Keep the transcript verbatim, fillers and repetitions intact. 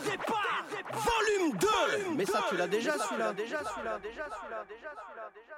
Volume deux. Mais ça tu l'as déjà celui-là, déjà celui-là, déjà celui-là, déjà celui-là, déjà